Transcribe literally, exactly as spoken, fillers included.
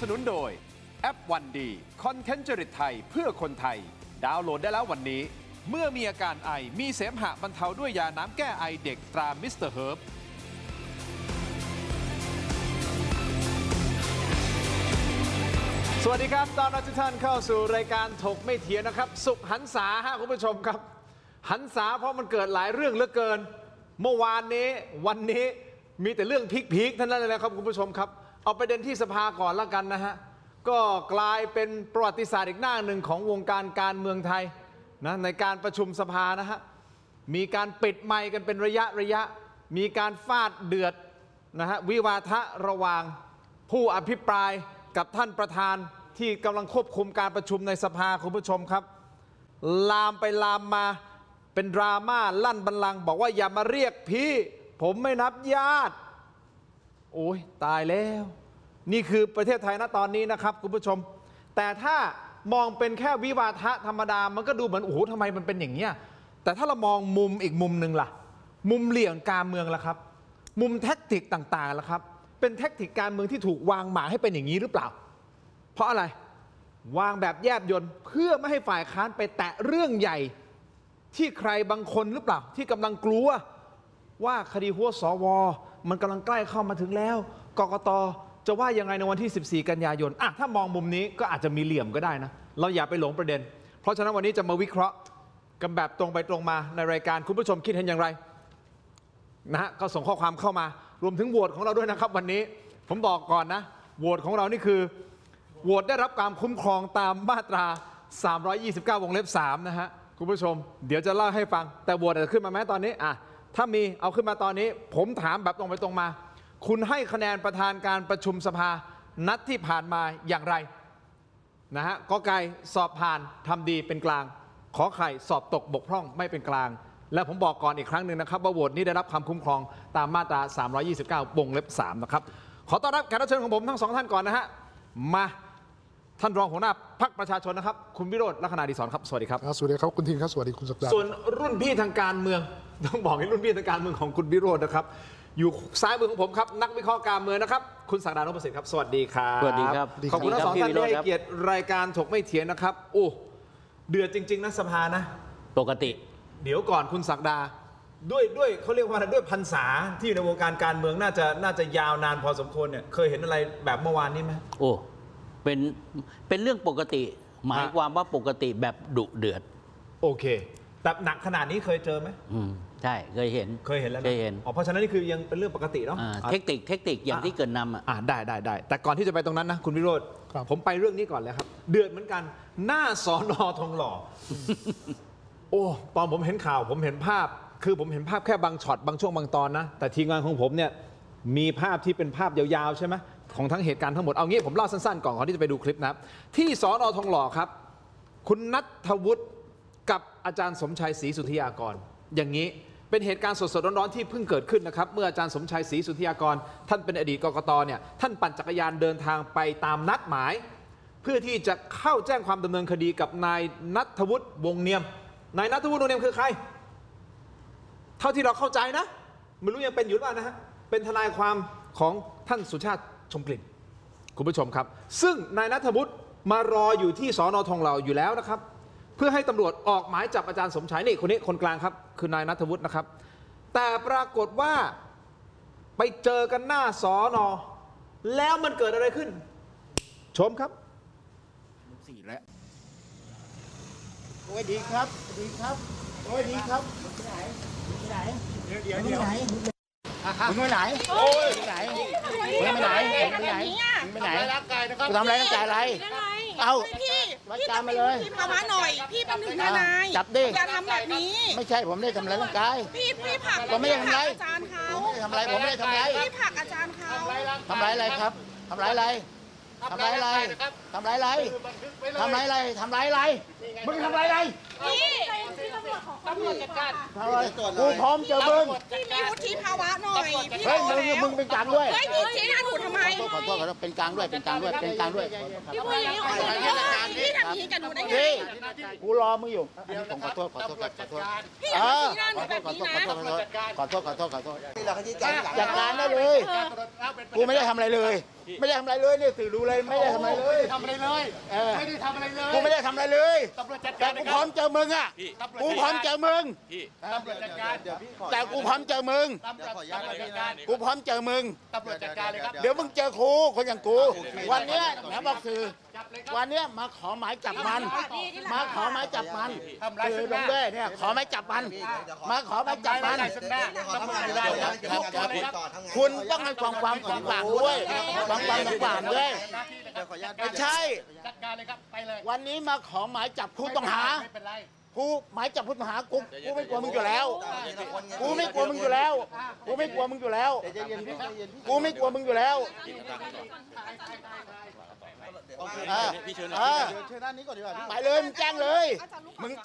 สนุนโดยแอปวันดีคอนเทนต์จริตไทยเพื่อคนไทยดาวน์โหลดได้แล้ววันนี้เมื่อมีอาการไอมีเสมหะบรรเทาด้วยยาน้ำแก้ไอเด็กตรามิสเตอร์เฮิร์บสวัสดีครับตอนรับทุกท่านเข้าสู่รายการถกไม่เถียงนะครับสุขหันษาฮะคุณผู้ชมครับหันษาเพราะมันเกิดหลายเรื่องเหลือเกินเมื่อวานนี้วันนี้มีแต่เรื่องพีคๆทั้งนั้นเลยนะครับคุณผู้ชมครับเอาประเด็นที่สภาก่อนละกันนะฮะก็กลายเป็นประวัติศาสตร์อีกหน้าหนึ่งของวงการการเมืองไทยนะในการประชุมสภานะฮะมีการปิดไมค์กันเป็นระยะระยะมีการฟาดเดือดนะฮะวิวาทะระหว่างผู้อภิปรายกับท่านประธานที่กำลังควบคุมการประชุมในสภาคุณผู้ชมครับลามไปลามมาเป็นดราม่าลั่นบัลลังก์บอกว่าอย่ามาเรียกพี่ผมไม่นับญาติโอ้ยตายแล้วนี่คือประเทศไทยณตอนนี้นะครับคุณผู้ชมแต่ถ้ามองเป็นแค่วิวาทะธรรมดามันก็ดูเหมือนโอ้โหทำไมมันเป็นอย่างเงี้ยแต่ถ้าเรามองมุมอีกมุมหนึ่งล่ะมุมเหลี่ยงการเมืองล่ะครับมุมแท็กติกต่างๆล่ะครับเป็นแท็กติกการเมืองที่ถูกวางหมายให้เป็นอย่างนี้หรือเปล่าเพราะอะไรวางแบบแยบยลเพื่อไม่ให้ฝ่ายค้านไปแตะเรื่องใหญ่ที่ใครบางคนหรือเปล่าที่กำลังกลัวว่าคดีหัวสวมันกำลังใกล้เข้ามาถึงแล้วกกต.จะว่ายังไงในวันที่สิบสี่กันยายนอ่ะถ้ามองมุมนี้ก็อาจจะมีเหลี่ยมก็ได้นะเราอย่าไปหลงประเด็นเพราะฉะนั้นวันนี้จะมาวิเคราะห์กันแบบตรงไปตรงมาในรายการคุณผู้ชมคิดเห็นอย่างไรนะฮะก็ส่งข้อความเข้ามารวมถึงโหวตของเราด้วยนะครับวันนี้ผมบอกก่อนนะโหวตของเรานี่คือโหวตได้รับการคุ้มครองตามมาตราสามร้อยยี่สิบเก้าวงเล็บสามนะฮะคุณผู้ชมเดี๋ยวจะเล่าให้ฟังแต่โหวตจะขึ้นมาไหมตอนนี้อ่ะถ้ามีเอาขึ้นมาตอนนี้ผมถามแบบตรงไปตรงมาคุณให้คะแนนประธานการประชุมสภานัดที่ผ่านมาอย่างไรนะฮะกอไก่สอบผ่านทำดีเป็นกลางขอไข่สอบตกบกพร่องไม่เป็นกลางและผมบอกก่อนอีกครั้งหนึ่งนะครับว่าโหวตนี้ได้รับความคุ้มครองตามมาตราสามร้อยยี่สิบเก้าวงเล็บสามนะครับขอต้อนรับแขกรับเชิญของผมทั้งสองท่านก่อนนะฮะมาท่านรองหัวหน้าพรรคประชาชนนะครับคุณวิโรจน์ ลักษณะดีศรครับสวัสดีครับสวัสดีครับคุณทินครับสวัสดีคุณศักดาส่วนรุ่นพี่ทางการเมืองต้องบอกให้รุ่นพี่ทางการเมืองของคุณวิโรจน์นะครับอยู่ซ้ายมือของผมครับนักวิเคราะห์การเมืองนะครับคุณศักดา นุประสิทธิ์ครับสวัสดีครับสวัสดีครับขอบคุณทั้งสองท่านที่ให้เกียรติรายการถกไม่เถียงนะครับโอ้เดือดจริงๆนะสภานะปกติเดี๋ยวก่อนคุณศักดาด้วยด้วยเขาเรียกว่าด้วยพรรษาที่อยู่ในวงการการเมืองน่าจะน่าจะยาวนานพอสมควรเนี่ยเคยเห็นอะไรแบบเมื่อวานนี้ไหมโอ้เป็นเป็นเรื่องปกติหมายความว่าปกติแบบดุเดือดโอเคแต่หนักขนาดนี้เคยเจอไหมอืมใช่เคยเห็นเคยเห็นแล้วเคยเห็นอ๋อเพราะฉะนั้นนี่คือยังเป็นเรื่องปกติเนาะเทคนิคเทคนิคอย่างที่เกิดนำอ่ะได้ได้ได้แต่ก่อนที่จะไปตรงนั้นนะคุณวิโรจน์ผมไปเรื่องนี้ก่อนเลยครับเดือดเหมือนกันหน้าสอนอทองหล่อโอ้ตอนผมเห็นข่าวผมเห็นภาพคือผมเห็นภาพแค่บางช็อตบางช่วงบางตอนนะแต่ทีมงานของผมเนี่ยมีภาพที่เป็นภาพยาวๆใช่ไหมของทั้งเหตุการณ์ทั้งหมดเอางี้ผมเล่าสั้นๆก่อนก่อนที่จะไปดูคลิปนะครับที่สอนอทองหล่อครับคุณณัฐวุฒิกับอาจารย์สมชัยศรีสุทธิยากรอย่างนี้เป็นเหตุการณ์สดๆร้อนๆที่เพิ่งเกิดขึ้นนะครับเมื่ออาจารย์สมชัยศรีสุทธิยากรท่านเป็นอดีตกกต.เนี่ยท่านปั่นจักรยานเดินทางไปตามนัดหมายเพื่อที่จะเข้าแจ้งความดำเนินคดีกับนายณัฐวุฒิวงเนียมนายณัฐวุฒิวงเนียมคือใครเท่าที่เราเข้าใจนะไม่รู้ยังเป็นอยู่หรือเปล่านะฮะเป็นทนายความของท่านสุชาติชมกลิ่นคุณผู้ชมครับซึ่งนายณัฐวุฒิมารออยู่ที่สอนอทองหล่ออยู่แล้วนะครับเพื่อให้ตำรวจออกหมายจับอาจารย์สมชัยนี่คนนี้คนกลางครับคือนายณัฐวุฒินะครับแต่ปรากฏว่าไปเจอกันหน้าสอนอแล้วมันเกิดอะไรขึ้นชมครับสี่แล้วโอ้ยดีครับดีครับโอ้ยดีครับไปไหนไปไหนเดี๋ยวเดี๋ยวเดี๋ยวมึงไปไหนโอ้ยไปไหนมึงไปไหนมึงไปไหนมึงไปไหนร่างกายนะครับทำอะไรร่างกายอะไรเอาพี่วัดการมาเลยพี่ภาวะหน่อยพี่เป็นถึงทนายจับดิอย่าทำแบบนี้ไม่ใช่ผมไม่ได้ทำอะไรร่างกายพี่พี่ผักผมไม่ได้ทำอะไรอาจารย์เขาทำอะไรผมไม่ได้ทำอะไรพี่ผักอาจารย์เขาทำไรอะไรครับทำไรอะไรทำไรอะไรทำไรอะไรทำไรอะไรทำไรอะไรมึงทำไรอะไรพี่ตำรวจจัดการกูพร้อมเจอมึงพี่มีวุฒิภาวะหน่อยเฮ้ยมึงมึงเป็นกลางด้วยเฮ้ยพี่ชี้หน้าหนูทำไมขอโทษขอโทษเป็นกลางด้วยเป็นกลางด้วยเป็นกลางด้วยพี่พูดอย่างนี้พี่ทำอย่างนี้กับหนูได้ไงกูรอมึงอยู่ผมขอโทษขอโทษขอโทษพี่อย่าชี้หน้าหนูแบบนี้นะขอโทษขอโทษขอโทษขอโทษจัดการได้เลยกูไม่ได้ทำอะไรเลยไม่ได้ทำอะไรเลยเนี่ยสื่อรู้เลยไม่ได้ทำอะไรเลยทำอะไรเลยเออไม่ได้ทำอะไรเลยกูไม่ได้ทำอะไรเลยตำรวจจัดแต่การกูนะคพร้อรับมเจอมึงอ่ะกูพร้อมเจอมึงตำรวจจัดการเดี๋ยวพี่แต่กูพร้อมเจอมึงตำรวจจัดการกูพร้อมเจอมึงตำรวจจัดการเลยครับเดี๋ยวมึงเจอครูคนอย่างกู วันเนี้ยแหนบอกสื่อวันเนี้ยมาขอหมายจับมัน มาขอหมายจับมันคือลงด้วยเนี่ยขอหมายจับมัน มาขอหมายจับมันได้ซึ่งหน้าตำรวจจัดการครับครับครับคุณต้องให้ความความของฝากด้วยความความของฝากด้วยไม่ใช่จัดการเลยครับไปเลยวันนี้มาขอหมายจับผู้ต้องหาไม่เป็นไรกูหมายจับผู้ต้องหากูกูไม่กลัวมึงอยู่แล้ว กูไม่กลัวมึงอยู่แล้ว กูไม่กลัวมึงอยู่แล้ว กูไม่กลัวมึงอยู่แล้วเออเออเชิญด้านนี้ก่อนดีกว่าพี่ไปเลยมึงแจ้งเลยมึง